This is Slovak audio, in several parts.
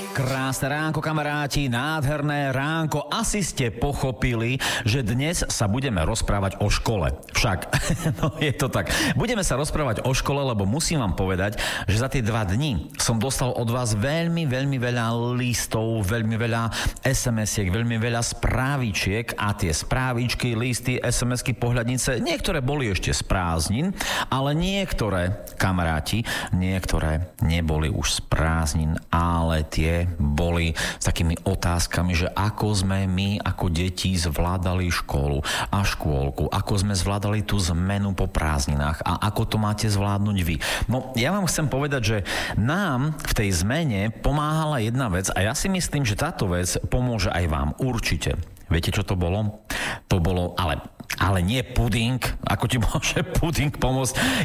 Krásne ránko, kamaráti, nádherné ránko. Asi ste pochopili, že dnes sa budeme rozprávať o škole. Však, no je to tak. Budeme sa rozprávať o škole, lebo musím vám povedať, že za tie 2 dni som dostal od vás veľmi veľa listov, veľmi veľa SMS-iek, veľmi veľa správičiek a tie správičky, listy, SMS-ky, pohľadnice, niektoré boli ešte z prázdnin, ale niektoré, kamaráti, niektoré neboli už z prázdnin, ale tie boli s takými otázkami, že ako sme my ako deti zvládali školu a škôlku, ako sme zvládali tú zmenu po prázdninách a ako to máte zvládnuť vy. No, ja vám chcem povedať, že nám v tej zmene pomáhala jedna vec a ja si myslím, že táto vec pomôže aj vám, určite. Viete, čo to bolo? To bolo, ale nie puding. Ako ti môže puding pomôcť?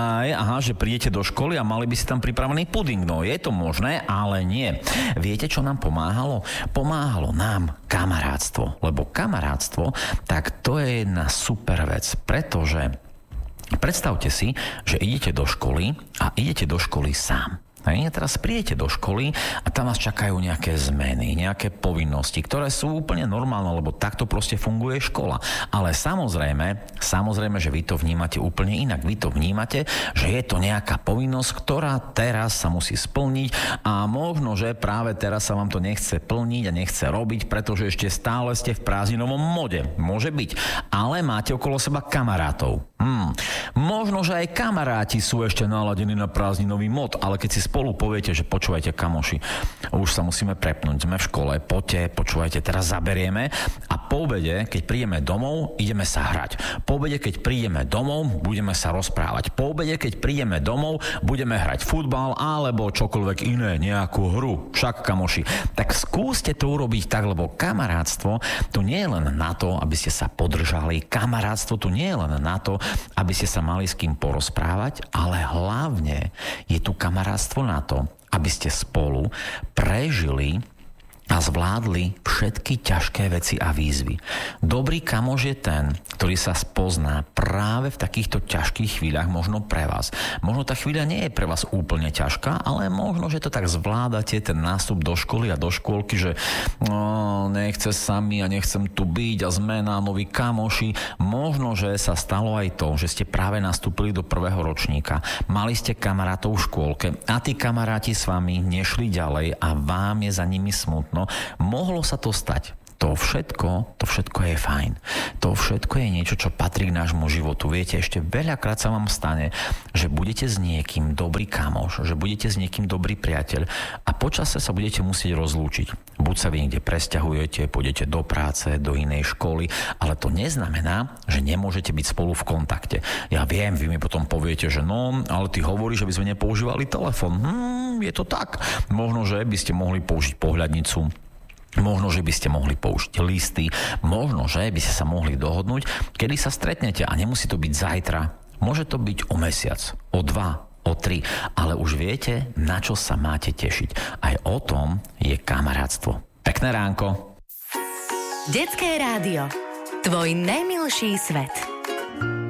Že prídete do školy a mali by si tam pripravený puding. No, je to možné, ale nie. Viete, čo nám pomáhalo? Pomáhalo nám kamarátstvo. Lebo kamarátstvo, tak to je jedna super vec. Pretože predstavte si, že idete do školy a idete do školy sám. A teraz prídete do školy a tam vás čakajú nejaké zmeny, nejaké povinnosti, ktoré sú úplne normálne, lebo takto proste funguje škola. Ale samozrejme, že vy to vnímate úplne inak. Vy to vnímate, že je to nejaká povinnosť, ktorá teraz sa musí splniť a možno, že práve teraz sa vám to nechce plniť a nechce robiť, pretože ešte stále ste v prázdninovom mode. Môže byť. Ale máte okolo seba kamarátov. Možno, že aj kamaráti sú ešte naladení na prázdninový mod, ale keď si spolu poviete, že počúvajte kamoši, už sa musíme prepnúť, sme v škole, poďte, počúvajte, teraz zaberieme a po obede, keď prídeme domov, ideme sa hrať. Po obede, keď prídeme domov, budeme sa rozprávať. Po obede, keď prídeme domov, budeme hrať futbal alebo čokoľvek iné, nejakú hru. Však kamoši, tak skúste to urobiť tak, lebo kamarátstvo tu nie je len na to, aby ste sa podržali, kamarátstvo tu nie je len na to, aby ste sa mali s kým porozprávať, ale hlavne je tu kamarátstvo na to, aby ste spolu prežili a zvládli všetky ťažké veci a výzvy. Dobrý kamoš je ten, ktorý sa spozná práve v takýchto ťažkých chvíľach, možno pre vás. Možno tá chvíľa nie je pre vás úplne ťažká, ale možno, že to tak zvládate, ten nástup do školy a do škôlky, že nechce sa mi a nechcem tu byť a zmena, noví kamoši. Možno, že sa stalo aj to, že ste práve nastúpili do 1. ročníka, mali ste kamarátov v škôlke a tí kamaráti s vami nešli ďalej a vám je za nimi smutno. Mohlo sa to stať. To všetko je fajn. To všetko je niečo, čo patrí k nášmu životu. Viete, ešte veľakrát sa vám stane, že budete s niekým dobrý kamoš, že budete s niekým dobrý priateľ a počase sa budete musieť rozlúčiť. Buď sa vy niekde presťahujete, pôjdete do práce, do inej školy, ale to neznamená, že nemôžete byť spolu v kontakte. Ja viem, vy mi potom poviete, že ale ty hovoríš, že by sme nepoužívali telefón. Je to tak. Možno, že by ste mohli použiť pohľadnicu. Možno, že by ste mohli použiť listy, možno, že by ste sa mohli dohodnúť, kedy sa stretnete a nemusí to byť zajtra. Môže to byť o mesiac, o 2, o 3, ale už viete, na čo sa máte tešiť. Aj o tom je kamarátstvo. Pekné ránko. Detské rádio. Tvoj najmilší svet.